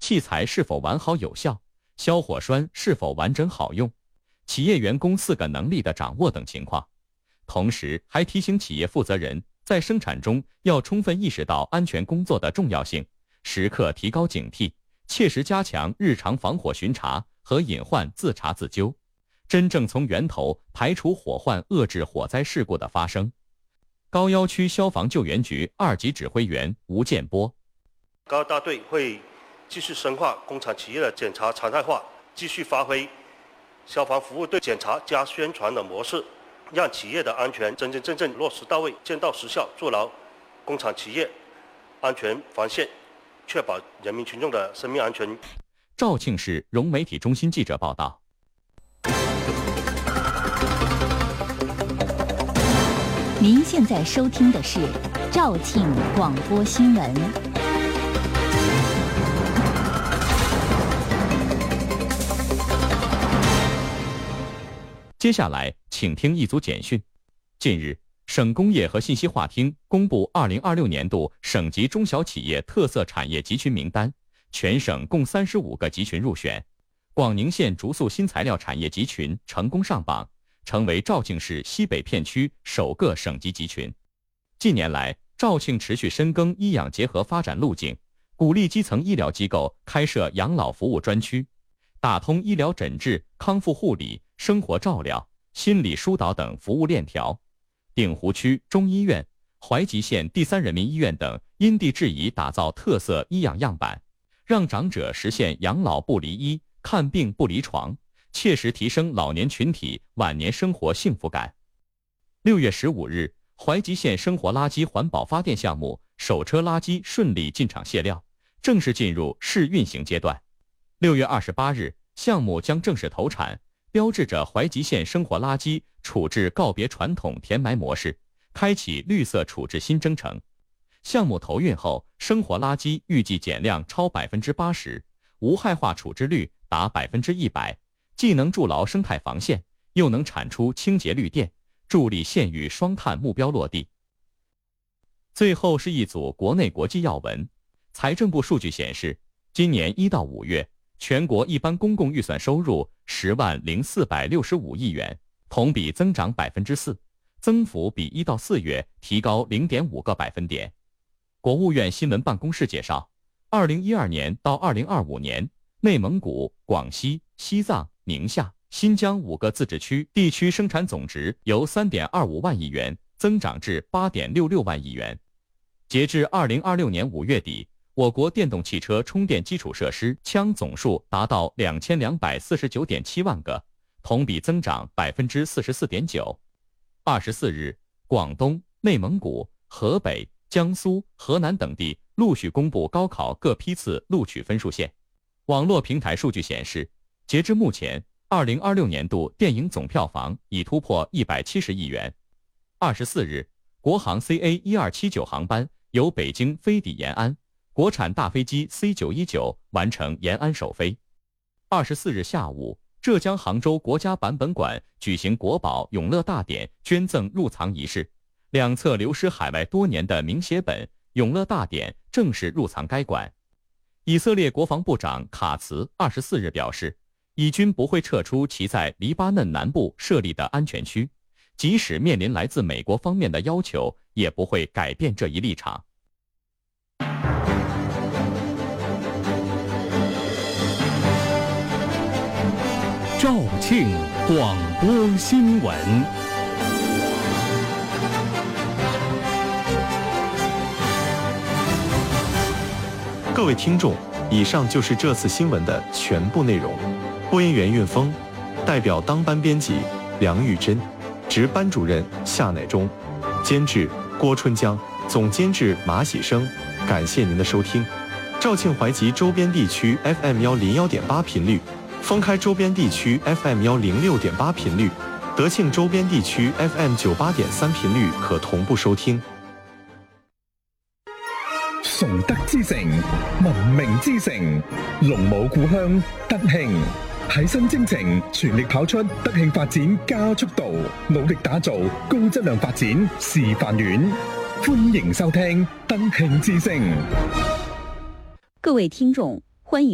器材是否完好有效，消火栓是否完整好用，企业员工4个能力的掌握等情况。同时还提醒企业负责人在生产中要充分意识到安全工作的重要性，时刻提高警惕，切实加强日常防火巡查和隐患自查自纠，真正从源头排除火患，遏制火灾事故的发生。高要区消防救援局2级指挥员吴建波： 高大队会继续深化工厂企业的检查常态化，继续发挥消防服务队检查加宣传的模式，让企业的安全真正落实到位，见到实效，做牢工厂企业安全防线，确保人民群众的生命安全。 肇庆市融媒体中心记者报道。 您现在收听的是肇庆广播新闻。 接下来，请听一组简讯。近日，省工业和信息化厅公布2026年度省级中小企业特色产业集群名单，全省共35个集群入选。广宁县竹塑新材料产业集群成功上榜，成为肇庆市西北片区首个省级集群。近年来，肇庆持续深耕医养结合发展路径，鼓励基层医疗机构开设养老服务专区，打通医疗诊治、康复护理、生活照料、心理疏导等服务链条。鼎湖区中医院、怀集县第3人民医院等因地制宜打造特色医养样板，让长者实现养老不离医、看病不离床，切实提升老年群体晚年生活幸福感。6月15日，怀集县生活垃圾环保发电项目首车垃圾顺利进场卸料，正式进入试运行阶段。6月28日，项目将正式投产，标志着怀集县生活垃圾处置告别传统填埋模式，开启绿色处置新征程。项目投运后，生活垃圾预计减量超80%，无害化处置率达100%，既能筑牢生态防线，又能产出清洁绿电，助力县域双碳目标落地。最后是一组国内国际要闻。财政部数据显示，今年1到5月，全国一般公共预算收入10.465亿元，同比增长4%，增幅比1到4月提高0.5个百分点。国务院新闻办公室介绍，2012年到2025年，内蒙古、广西、西藏、宁夏、新疆5个自治区地区生产总值由3.25万亿元增长至8.66万亿元。截至2026年5月底，我国电动汽车充电基础设施枪总数达到2249.7万个，同比增长44.9%。24日，广东、内蒙古、河北、江苏、河南等地陆续公布高考各批次录取分数线。网络平台数据显示，截至目前，2026年度电影总票房已突破170亿元。24日，国航 CA1279 航班由北京飞抵延安，国产大飞机 C919 完成延安首飞。24日下午，浙江杭州国家版本馆举行国宝永乐大典捐赠入藏仪式，2册流失海外多年的名写本《永乐大典》正式入藏该馆。以色列国防部长卡茨24日表示，以军不会撤出其在黎巴嫩南部设立的安全区，即使面临来自美国方面的要求，也不会改变这一立场。 肇庆广播新闻。 各位听众，以上就是这次新闻的全部内容。播音员运峰，代表当班编辑梁玉珍，值班主任夏乃忠，监制郭春江，总监制马喜生。感谢您的收听。肇庆怀集周边地区 FM101.8频率，封开周边地区 FM106.8频率，德庆周边地区 FM98.3频率可同步收听。 崇德之城，文明之城，龍母故鄉德慶，喺新征程全力跑出德慶發展加速度，努力打造高質量發展示範縣。歡迎收聽德慶之聲。 各位聽眾，歡迎